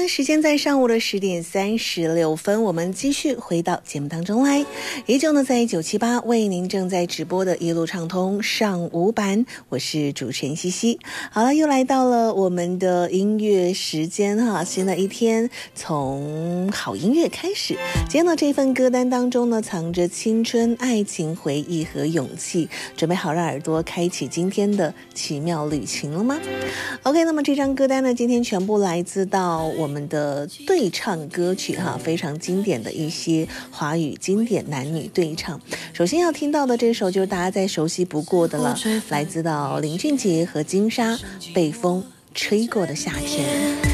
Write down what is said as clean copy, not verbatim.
的时间在上午的10:36，我们继续回到节目当中来。依旧呢，在978为您正在直播的一路畅通上午版，我是主持人西西。好了，又来到了我们的音乐时间哈，新的一天从好音乐开始。今天呢，这份歌单当中呢，藏着青春、爱情、回忆和勇气，准备好让耳朵开启今天的奇妙旅行了吗？ OK， 那么这张歌单呢，今天全部来自到我们的对唱歌曲哈，非常经典的一些华语经典男女对唱。首先要听到的这首就是大家再熟悉不过的了，来自到林俊杰和金莎，被风吹过的夏天。